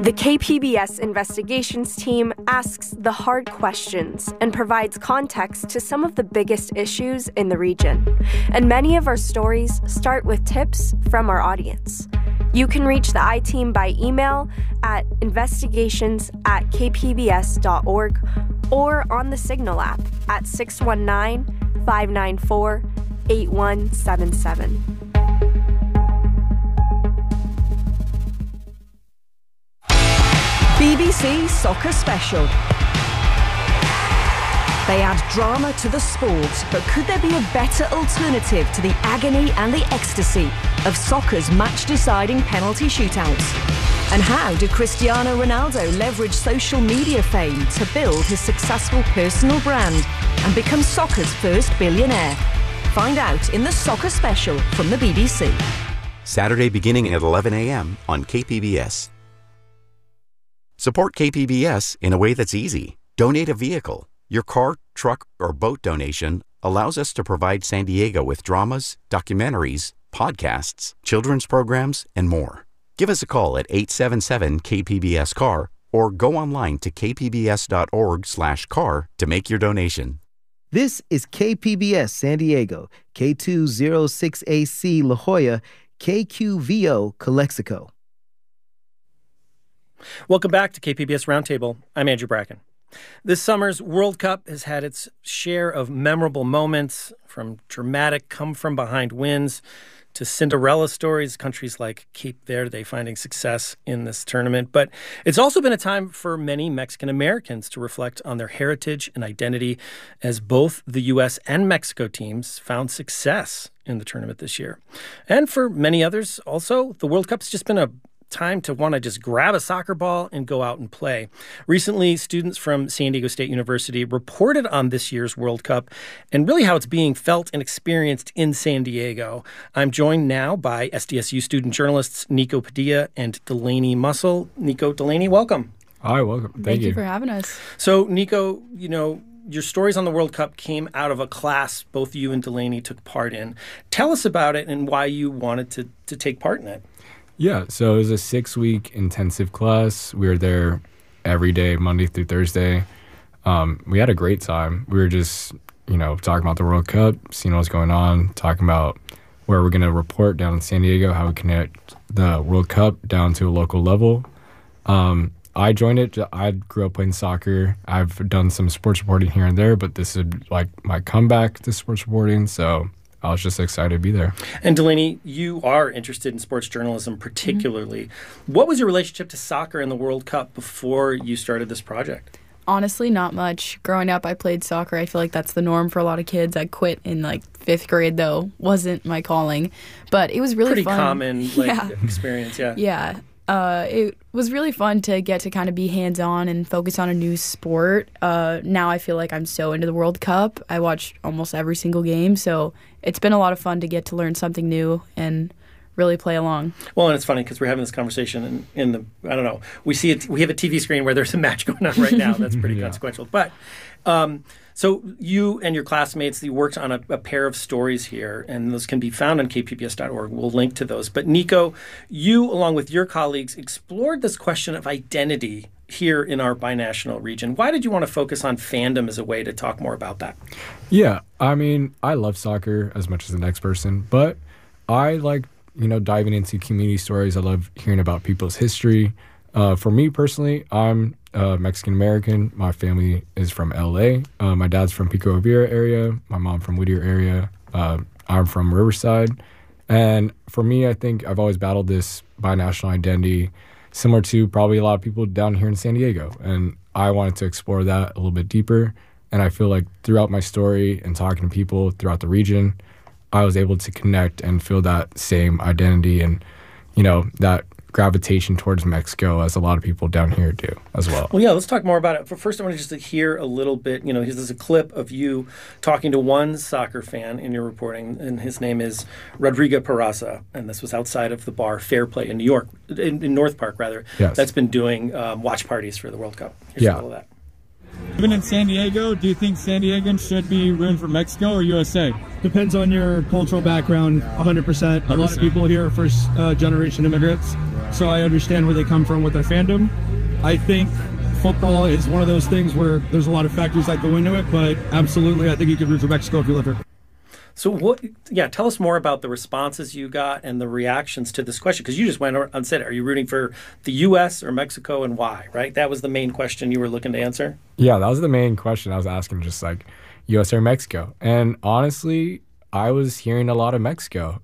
The KPBS investigations team asks the hard questions and provides context to some of the biggest issues in the region. And many of our stories start with tips from our audience. You can reach the I-Team by email at investigations@kpbs.org or on the Signal app at 619-594-8177. BBC Soccer Special. They add drama to the sport, but could there be a better alternative to the agony and the ecstasy of soccer's match-deciding penalty shootouts? And how did Cristiano Ronaldo leverage social media fame to build his successful personal brand and become soccer's first billionaire? Find out in the Soccer Special from the BBC. Saturday beginning at 11 a.m. on KPBS. Support KPBS in a way that's easy. Donate a vehicle. Your car, truck, or boat donation allows us to provide San Diego with dramas, documentaries, podcasts, children's programs, and more. Give us a call at 877-KPBS-CAR or go online to kpbs.org/car to make your donation. This is KPBS San Diego, K206AC La Jolla, KQVO Calexico. Welcome back to KPBS Roundtable. I'm Andrew Bracken. This summer's World Cup has had its share of memorable moments, from dramatic come-from-behind wins to Cinderella stories, countries like Cape Verde finding success in this tournament. But it's also been a time for many Mexican Americans to reflect on their heritage and identity, as both the U.S. and Mexico teams found success in the tournament this year. And for many others also, the World Cup's just been a time to want to just grab a soccer ball and go out and play. Recently, students from San Diego State University reported on this year's World Cup and really how it's being felt and experienced in San Diego. I'm joined now by SDSU student journalists Nico Padilla and Delaney Mussel. Nico, Delaney, welcome. Hi, welcome. Thank you for having us. So, Nico, your stories on the World Cup came out of a class both you and Delaney took part in. Tell us about it and why you wanted to take part in it. Yeah, so it was a 6-week intensive class. We were there every day, Monday through Thursday. We had a great time. We were just, talking about the World Cup, seeing what's going on, talking about where we're going to report down in San Diego, how we connect the World Cup down to a local level. I joined it. I grew up playing soccer. I've done some sports reporting here and there, but this is like my comeback to sports reporting, so I was just excited to be there. And Delaney, you are interested in sports journalism particularly. Mm-hmm. What was your relationship to soccer and the World Cup before you started this project? Honestly, not much. Growing up, I played soccer. I feel like that's the norm for a lot of kids. I quit in 5th grade, though. Wasn't my calling. But it was really fun. Pretty common experience, yeah. Yeah. It was really fun to get to kind of be hands-on and focus on a new sport. Now I feel like I'm so into the World Cup. I watch almost every single game, so it's been a lot of fun to get to learn something new and really play along. Well, and it's funny because we're having this conversation in the, I don't know, we have a TV screen where there's a match going on right now. That's pretty consequential. But so you and your classmates, you worked on a pair of stories here, and those can be found on kpbs.org. We'll link to those. But Nico, you, along with your colleagues, explored this question of identity here in our binational region. Why did you want to focus on fandom as a way to talk more about that? Yeah, I mean, I love soccer as much as the next person, but I like, diving into community stories. I love hearing about people's history. For me personally, I'm Mexican-American. My family is from L.A. My dad's from Pico Rivera area. My mom from Whittier area. I'm from Riverside. And for me, I think I've always battled this binational identity, similar to probably a lot of people down here in San Diego. And I wanted to explore that a little bit deeper. And I feel like throughout my story and talking to people throughout the region, I was able to connect and feel that same identity and, that gravitation towards Mexico as a lot of people down here do as well. Well, yeah, let's talk more about it. But first, I want to just hear a little bit, there's a clip of you talking to one soccer fan in your reporting, and his name is Rodrigo Peraza, and this was outside of the bar Fair Play in New York, in North Park, rather. Yes. That's been doing watch parties for the World Cup. Here's a little of that. Living in San Diego, do you think San Diegans should be rooting for Mexico or USA? Depends on your cultural background, 100%. A lot of people here are first-generation immigrants. so I understand where they come from with their fandom. I think football is one of those things where there's a lot of factors that go into it, but absolutely, I think you could root for Mexico if you live here. So tell us more about the responses you got and the reactions to this question, because you just went and said, are you rooting for the U.S. or Mexico, and why, right? That was the main question you were looking to answer? Yeah, that was the main question I was asking, just like U.S. or Mexico. And honestly, I was hearing a lot of Mexico.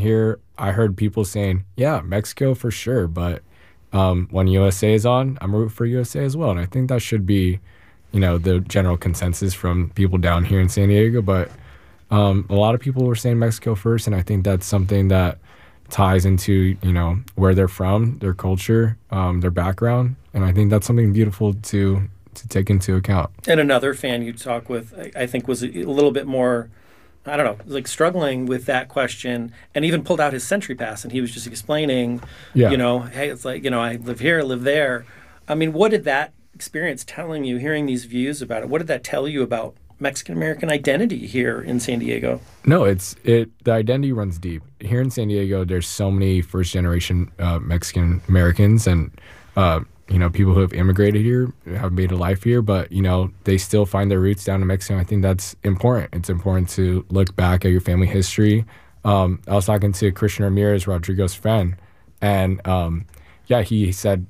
I heard people saying, yeah, Mexico for sure, but when USA is on, I'm rooting for USA as well. And I think that should be, the general consensus from people down here in San Diego, but a lot of people were saying Mexico first, and I think that's something that ties into, where they're from, their culture, their background, and I think that's something beautiful to take into account. And another fan you talk with, I think, was a little bit more, I don't know, like struggling with that question, and even pulled out his Century Pass, and he was just explaining, hey, it's like, I live here, I live there. I mean, what did that experience telling you, hearing these views about it, what did that tell you about Mexican-American identity here in San Diego? No, the identity runs deep. Here in San Diego, there's so many first-generation Mexican-Americans and, people who have immigrated here, have made a life here, but, they still find their roots down in Mexico. I think that's important. It's important to look back at your family history. I was talking to Christian Ramirez, Rodrigo's friend, and, he said,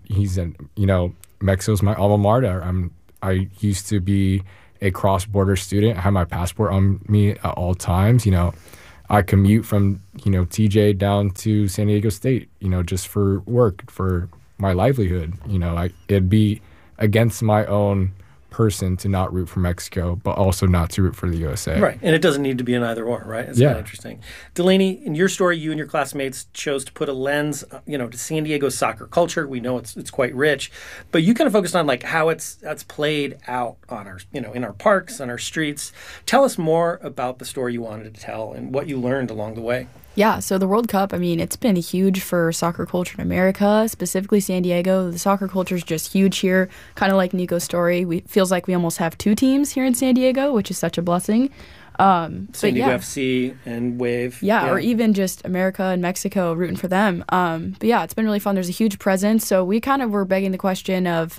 Mexico's my alma mater. I used to be a cross-border student. I have my passport on me at all times. I commute from, TJ down to San Diego State, just for work, for my livelihood. It'd be against my own person to not root for Mexico, but also not to root for the USA. Right, and it doesn't need to be an either or, right? It's kind of interesting. Delaney, in your story, you and your classmates chose to put a lens, to San Diego's soccer culture. We know it's quite rich, but you kind of focused on like how it's played out on our, in our parks, on our streets. Tell us more about the story you wanted to tell and what you learned along the way. Yeah, so the World Cup, it's been huge for soccer culture in America, specifically San Diego. The soccer culture is just huge here, kind of like Nico's story. Feels like we almost have two teams here in San Diego, which is such a blessing. San Diego FC and Wave. Yeah, or even just America and Mexico, rooting for them. But yeah, it's been really fun. There's a huge presence. So we kind of were begging the question of,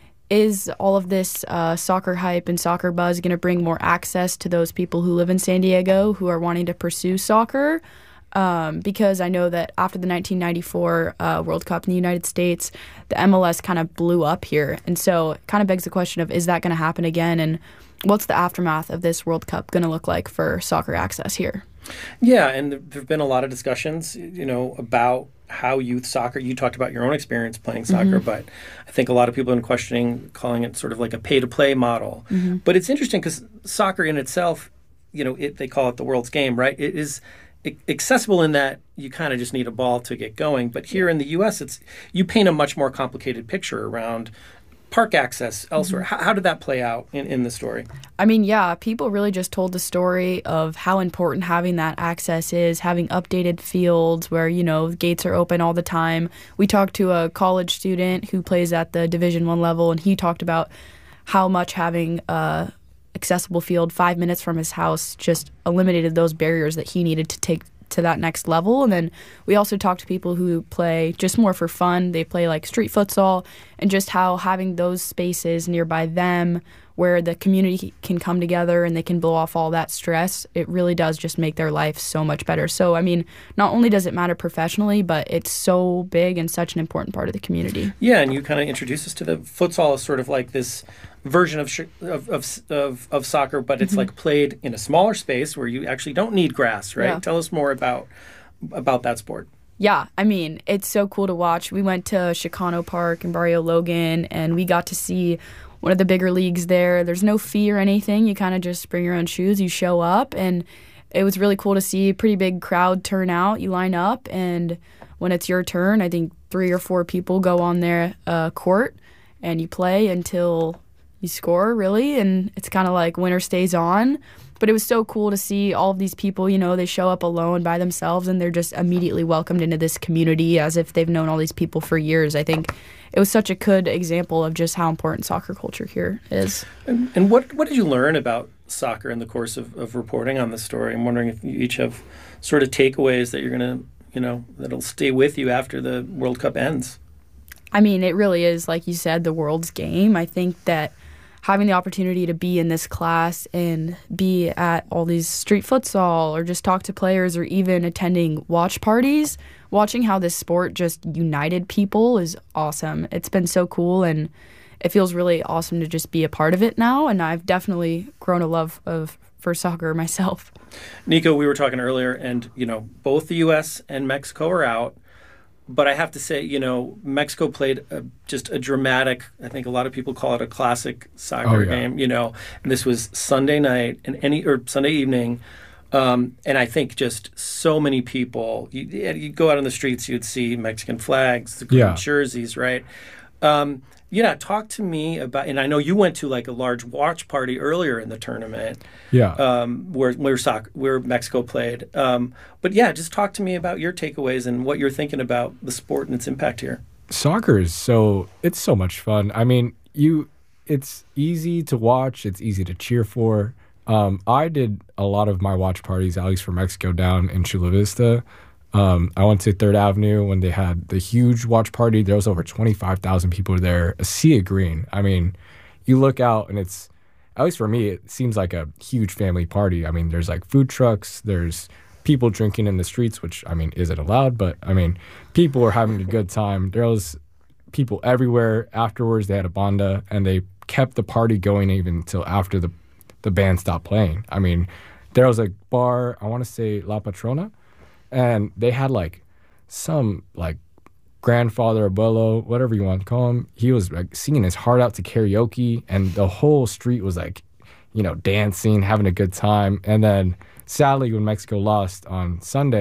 is all of this soccer hype and soccer buzz going to bring more access to those people who live in San Diego who are wanting to pursue soccer? Because I know that after the 1994 World Cup in the United States, the MLS kind of blew up here. And so it kind of begs the question of, is that going to happen again? And what's the aftermath of this World Cup going to look like for soccer access here? Yeah, and there have been a lot of discussions, about how youth soccer, you talked about your own experience playing soccer, but I think a lot of people have been questioning, calling it sort of like a pay-to-play model. But it's interesting because soccer in itself, they call it the world's game, right? It is accessible in that you kind of just need a ball to get going. But here in the U.S., you paint a much more complicated picture around park access elsewhere. How did that play out in the story? People really just told the story of how important having that access is, having updated fields where, gates are open all the time. We talked to a college student who plays at the Division I level, and he talked about how much having accessible field 5 minutes from his house just eliminated those barriers that he needed to take to that next level. And then we also talked to people who play just more for fun. They play like street futsal, and just how having those spaces nearby them where the community can come together and they can blow off all that stress, it really does just make their life so much better. So, not only does it matter professionally, but it's so big and such an important part of the community. Yeah, and you kind of introduced us to the futsal as sort of like this version of soccer, but it's like played in a smaller space where you actually don't need grass, right? Yeah. Tell us more about that sport. Yeah, it's so cool to watch. We went to Chicano Park in Barrio Logan, and we got to see one of the bigger leagues there. There's no fee or anything. You kind of just bring your own shoes, you show up, and it was really cool to see a pretty big crowd turn out. You line up, and when it's your turn, I think 3 or 4 people go on their court, and you play until you score, really, and it's kind of like winner stays on. But it was so cool to see all of these people, they show up alone by themselves, and they're just immediately welcomed into this community as if they've known all these people for years. I think it was such a good example of just how important soccer culture here is. And what did you learn about soccer in the course of reporting on this story? I'm wondering if you each have sort of takeaways that you're going to that'll stay with you after the World Cup ends? I mean, it really is, like you said, the world's game. I think that having the opportunity to be in this class and be at all these street futsal or just talk to players or even attending watch parties, watching how this sport just united people is awesome. It's been so cool, and it feels really awesome to just be a part of it now, and I've definitely grown a love for soccer myself. Nico, we were talking earlier, and both the U.S. and Mexico are out. But I have to say, Mexico played just a dramatic, I think a lot of people call it a classic soccer game, and this was Sunday night or Sunday evening. And I think just so many people, you'd go out on the streets, you'd see Mexican flags, the green jerseys, right? Talk to me about, and I know you went to like a large watch party earlier in the tournament, where Mexico played. But just talk to me about your takeaways and what you're thinking about the sport and its impact here. Soccer is so much fun. I mean, it's easy to watch, it's easy to cheer for. I did a lot of my watch parties, at least for Mexico, down in Chula Vista. I went to 3rd Avenue when they had the huge watch party. There was over 25,000 people there, a sea of green. I mean, you look out and it's, at least for me, it seems like a huge family party. I mean, there's like food trucks, there's people drinking in the streets, which, I mean, isn't allowed, but I mean, people were having a good time. There was people everywhere. Afterwards, they had a banda, and they kept the party going even until after the band stopped playing. I mean, there was a bar, I want to say La Patrona, and they had like some like grandfather, abuelo, whatever you want to call him. He was like singing his heart out to karaoke, and the whole street was like, dancing, having a good time. And then sadly, when Mexico lost on Sunday,